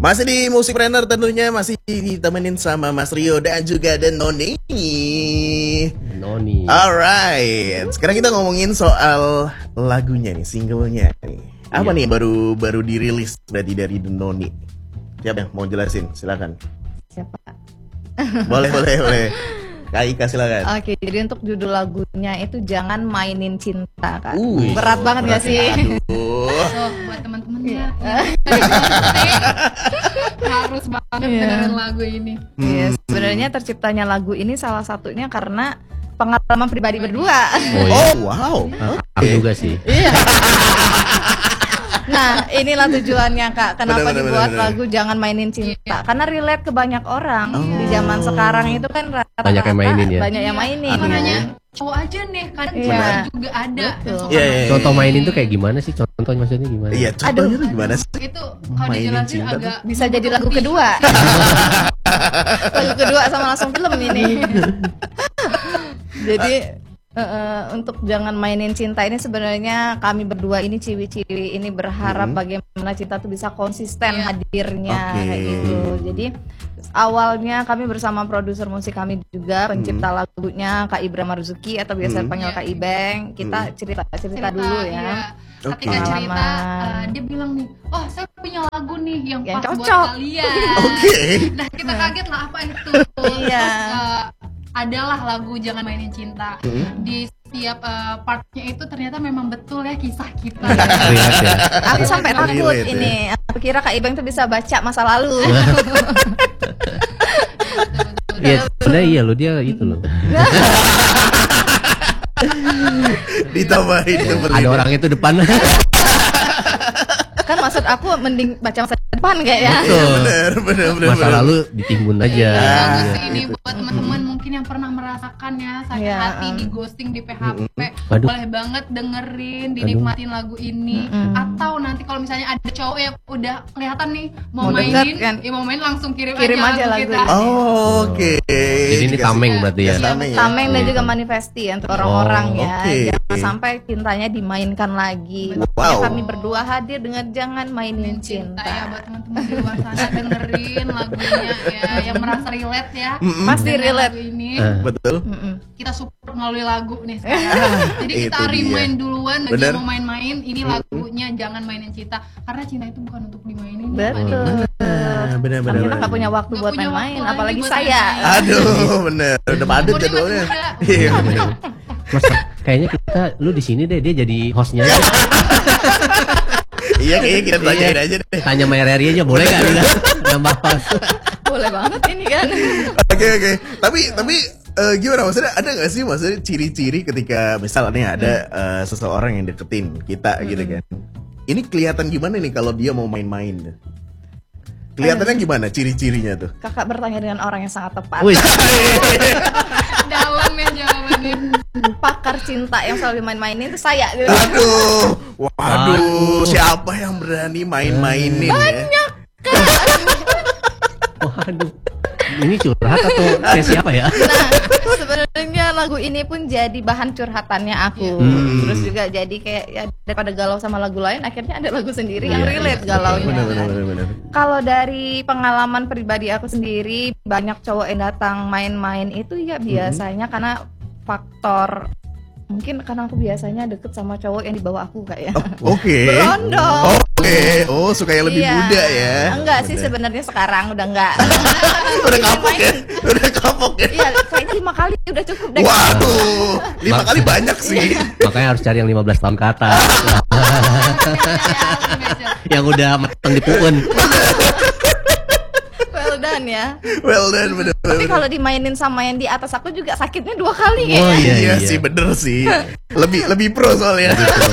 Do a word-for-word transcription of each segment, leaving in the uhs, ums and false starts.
Masih di Musikpreneur tentunya, masih ditemenin sama Mas Rio dan juga ada Noni. Noni. Alright, sekarang kita ngomongin soal lagunya nih, singlenya nih. Apa iya. nih baru baru dirilis berarti dari The Noni? Siapa yang mau jelasin? Silakan. Siapa? Boleh, boleh, boleh. Kak Ika silakan. Oke, jadi untuk judul lagunya itu Jangan Mainin Cinta, Kak. Uh, berat banget berat gak sih? Aduh. Oh, buat teman-teman ya. Harus banget yeah. dengerin lagu ini. Iya, yeah, sebenarnya terciptanya lagu ini salah satunya karena pengalaman pribadi berdua. Oh, iya. Oh wow. Aku juga sih. Iya. Nah, inilah tujuannya, Kak. Kenapa bener, dibuat bener, bener. lagu Jangan Mainin Cinta? Karena relate ke banyak orang. Oh. Di zaman sekarang itu kan rata-rata Banyak yang mainin ya? Banyak yang mainin. Bukan hanya cowok aja nih, kadang Iya. cewek juga ada. Betul. yang Iya, iya, iya. Contoh mainin tuh kayak gimana sih? Contohnya maksudnya gimana? Iya, contohnya tuh gimana sih? Itu kalau Mainin dijelasin cinta agak Bisa jadi lagu kedua. Lagu kedua sama langsung film ini. Jadi uh, uh, untuk Jangan Mainin Cinta ini sebenarnya kami berdua ini ciwi-ciwi ini berharap Hmm. bagaimana cinta tuh bisa konsisten Iya. hadirnya Oke. kayak gitu. Jadi awalnya kami bersama produser musik kami juga pencipta lagunya Kak Ibra Marzuki atau biasa Hmm. dipanggil Iya. Kak Ibeng. Kita Hmm. cerita cerita cerita dulu ya. iya. Oke. Ketika cerita, Pengalaman. uh, dia bilang nih, oh saya punya lagu nih yang, Yang pas cocok. buat kalian. Oke. Nah kita kaget lah apa itu. Iya. Terus uh, adalah lagu Jangan Mainin Cinta. Hmm. Di setiap uh, partnya itu ternyata memang betul ya kisah kita. Relate ya. Aku sampai takut Relate, ya. ini. Aku kira Kak Ibeng tuh bisa baca masa lalu. Iya, sebenarnya iya loh, dia itu loh. Ditambahin tuh Ada orang itu depan. Kan maksud aku mending baca masa depan kayaknya. Betul. Bener, bener, bener. Masa bener. lalu ditimbun aja. Iya, Ah, bagus sih ini gitu. buat teman-teman mungkin yang pernah merasakan ya sakit Iya, hati, um. di ghosting, di P H P. Waduh. Boleh banget dengerin, dinikmatin lagu ini. Mm-mm. Atau nanti kalau misalnya ada cowok yang udah kelihatan nih mau, Mau mainin, deket kan? ya mau main langsung kirim, Kirim aja lagu lagu kita. ini. Oh, oke. Jadi ini Dikasih- tameng berarti ya. Dikasih tameng ya. Tameng dan juga manifesti untuk orang-orang Oh, ya. oke. Jangan sampai cintanya dimainkan lagi. Wow. Makanya kami berdua hadir dengan Jangan Mainin Cinta Cinta. ya buat teman-teman di luar sana dengerin lagunya ya yang merasa relate ya. Mm-mm. Pasti dengan relate. lagu ini. Eh. Betul. Mm-mm. Kita support melalui lagu nih sekarang. Jadi kita Itu dia. remind duluan bagi Bener. yang mau main-main ini lagunya Jangan Mainin Cinta karena cinta itu bukan untuk dimainin. ya, Pak. Betul. Ah, bener, bener, Kita bener. nggak punya waktu Nggak buat punya main-main, waktu apalagi lagi buat saya. main-main. Aduh, bener. Udah padat Umurnya masih jadwalnya. muda. Iya, bener. Mas, kayaknya kita lu di sini deh, dia jadi hostnya aja. Iya, kayaknya kita tanyain aja deh. Tanya Maya Rary aja boleh nggak? Dia nambah host. Boleh banget ini kan. Oke, oke. Tapi, tapi eh, gimana maksudnya? Ada nggak sih maksudnya ciri-ciri ketika misalnya ada eh, seseorang yang deketin kita gitu kan? Ini kelihatan gimana nih kalau dia mau main-main? Kelihatannya gimana ciri-cirinya tuh? Kakak bertanya dengan orang yang sangat tepat. Wih, Dalam ya jawabannya. Pakar cinta yang selalu main-mainin itu saya. Aduh, waduh, siapa yang berani main-mainin ya? waduh. Ini curhat atau kayak siapa ya? Nah, sebenarnya lagu ini pun jadi bahan curhatannya aku. Hmm. Terus juga jadi kayak ya, daripada galau sama lagu lain, akhirnya ada lagu sendiri yang Iya, relate iya. galaunya. Bener, bener, bener, bener. Kalau dari pengalaman pribadi aku sendiri, banyak cowok yang datang main-main itu ya biasanya karena faktor mungkin karena aku biasanya deket sama cowok yang di bawah aku kayak. Oke. Berondong. Oke. Oh, suka yang lebih Iya. muda ya? Enggak sih Bener. sebenarnya sekarang udah enggak. Udah kapok ya? Udah kapok ya? Iya, kayaknya lima kali udah cukup deh. Waduh, lima Mak- kali banyak sih. Makanya harus cari yang lima belas tahun ke atas. Yang udah mateng di puun. Well done ya. Well done, bener, bener, Tapi bener. kalau dimainin sama yang di atas aku juga sakitnya dua kali ya. Oh iya, Iya iya. sih, bener sih. Lebih lebih pro soalnya.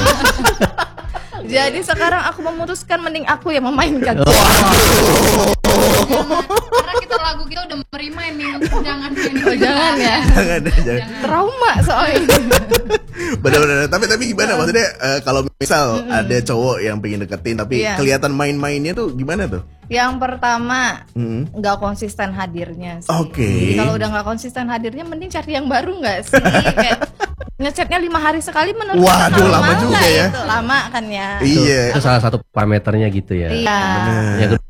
Jadi sekarang aku memutuskan mending aku yang memainkan. Karena kita lagu kita udah merimain nih jangan mainin Oh, jangan ya. Jangan, jangan. Trauma soalnya. Bener-bener. Tapi tapi gimana maksudnya? eh, kalau misal ada cowok yang pengen deketin tapi Iya. kelihatan main-mainnya tuh gimana tuh? Yang pertama Hmm. nggak konsisten hadirnya sih. Oke. Kalau udah nggak konsisten hadirnya, mending cari yang baru nggak sih? Kayak ngechatnya lima hari sekali menurut Waduh, aku lama normal juga nggak ya. Itu lama kan ya. Iya. Itu salah satu parameternya gitu ya. Iya. Bener. Yang kedua,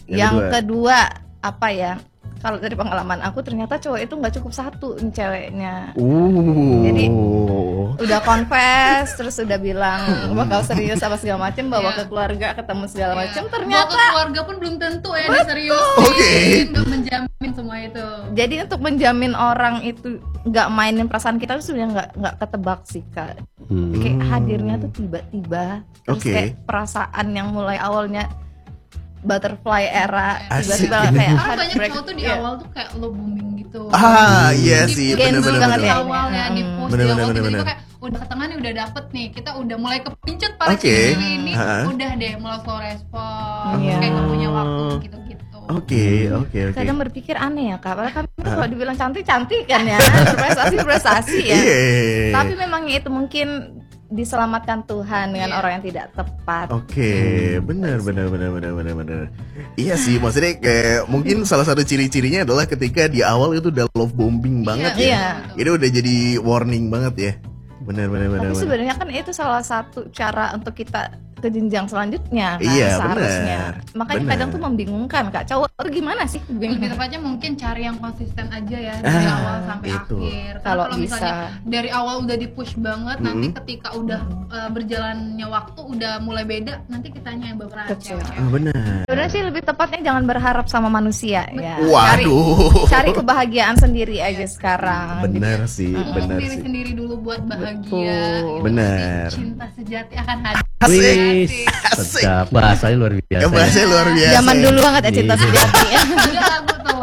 Yang, kedua. kedua apa ya? Kalau dari pengalaman aku ternyata cowok itu nggak cukup satu nih ceweknya. Uh. Jadi udah confess terus udah bilang bakal serius apa segala macam, bawa Iya. ke keluarga ketemu segala Iya. macam, Bawa ternyata ke keluarga pun belum tentu ya diseriusin. Oke. Nggak menjamin semua itu. jadi untuk menjamin orang itu nggak mainin perasaan kita tuh sebenarnya nggak nggak ketebak sih Kak. Hmm. Kayak hadirnya tuh tiba-tiba, terus Oke. kayak perasaan yang mulai awalnya butterfly era Asik. tiba-tiba kayak Karena banyak heartbreak. cowok tuh di Iya. awal tuh kayak lo booming gitu. Ah, iya Di sih, post Gen Z bener-bener. banget di ya. awalnya di Hmm. post Bener, di bener, awal bener, tiba-tiba bener. kayak udah ke tengah nih udah dapet nih, kita udah mulai kepincut para Oke. cewek ini, Ha-ha. udah deh mulai slow respon, Iya. kayak gak punya waktu gitu-gitu. Oke, oke, oke. Kadang berpikir aneh ya Kak, padahal kami tuh kalau dibilang cantik cantik kan ya, prestasi prestasi ya. Iya. Tapi memangnya itu mungkin diselamatkan Tuhan dengan Iya. orang yang tidak tepat. Oke, benar, benar, benar, benar, benar, benar. Iya sih, maksudnya kayak mungkin salah satu ciri-cirinya adalah ketika di awal itu udah love bombing banget ya. Iya. Itu udah jadi warning banget ya. Benar, benar, benar. Tapi benar. sebenarnya kan itu salah satu cara untuk kita ke jenjang selanjutnya kan Iya, seharusnya. benar. Makanya Benar. kadang tuh membingungkan Kak. Cowok tuh gimana sih? Lebih Bingung. tepatnya mungkin cari yang konsisten aja ya dari Ah, awal sampai itu. akhir. Karena Kalau kalau misalnya bisa. dari awal udah di push banget, nanti Mm-mm. ketika udah uh, berjalannya waktu udah mulai beda, nanti kitanya yang berperan Kecewa. cewek. Ah, benar. Sebenarnya sih lebih tepatnya jangan berharap sama manusia ya. Cari, Waduh. cari kebahagiaan sendiri aja sekarang. Benar sih, Ngomong benar diri sih. sendiri dulu buat bahagia. Betul. Gitu. Benar. Nanti cinta sejati akan hadir. Asik. Wih, Asik. sedap. Bahasanya luar biasa. Yang bahasanya luar biasa. Zaman dulu banget ya cinta Iya. sejati ya. Ada lagu tuh.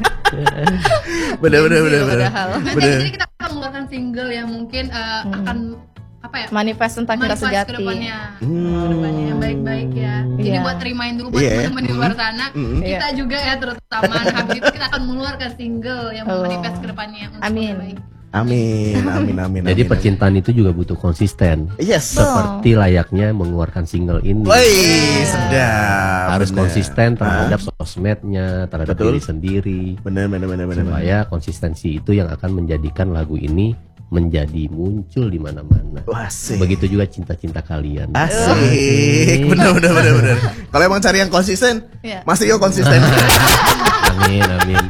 Benar, benar, benar, benar. Padahal. Nanti Benar. jadi kita akan mengeluarkan single yang mungkin uh, Hmm. akan apa ya? Manifest tentang cinta manifest sejati. ke depannya. Hmm. Ke depannya yang baik-baik ya. Jadi Iya. buat remind dulu buat Iya. teman-teman di luar sana, Mm. kita juga ya terutama habis itu kita akan mengeluarkan single yang Oh. manifest ke depannya untuk Amin. yang baik. Amin, amin, amin. Jadi amin, percintaan itu juga butuh konsisten. amin. Yes. Betul. Seperti layaknya mengeluarkan single ini. Woi, sedap. Harus Benar. konsisten terhadap Ah, sosmednya, terhadap Betul. diri sendiri. Benar, benar, benar, benar. Supaya konsistensi itu yang akan menjadikan lagu ini menjadi muncul di mana-mana. Wah, asik. Begitu juga cinta-cinta kalian. Asik. Benar, benar, benar, benar. Kalau emang cari yang konsisten, Iya. Mas Rio konsisten. Amin, amin.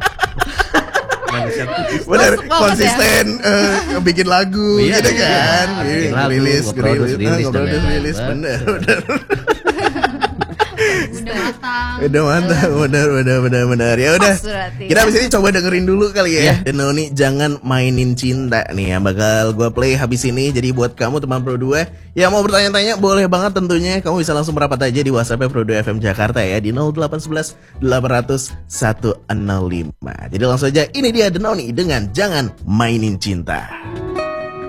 Benar, Masuk banget konsisten eh, bikin lagu Iya, gitu iya. kan. Bikin lagu, rilis, nge-produce, rilis, rilis, ngobrol dan rilis, lain-lain. benar, benar. Udah matang. Udah mantap, benar, benar, benar, benar. Ya udah. Pas berarti. Kita abis ini coba dengerin dulu kali ya. Iya. Denoni jangan mainin cinta nih yang bakal gue play habis ini. Jadi buat kamu teman Pro dua yang mau bertanya-tanya boleh banget tentunya. Kamu bisa langsung merapat aja di WhatsApp Pro dua F M Jakarta ya di nol delapan satu satu delapan nol nol satu nol lima. Jadi langsung aja ini dia Denoni dengan jangan mainin cinta.